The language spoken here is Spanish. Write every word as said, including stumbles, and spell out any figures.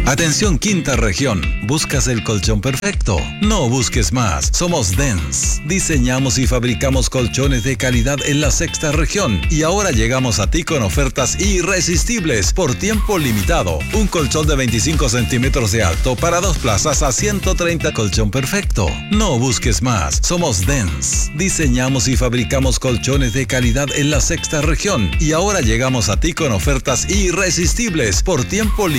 Atención Quinta Región, ¿buscas el colchón perfecto? No busques más, somos Dens. Diseñamos y fabricamos colchones de calidad en la Sexta Región y ahora llegamos a ti con ofertas irresistibles por tiempo limitado. Un colchón de veinticinco centímetros de alto para dos plazas a ciento treinta, colchón perfecto. No busques más, somos Dens. Diseñamos y fabricamos colchones de calidad en la Sexta Región y ahora llegamos a ti con ofertas irresistibles por tiempo limitado.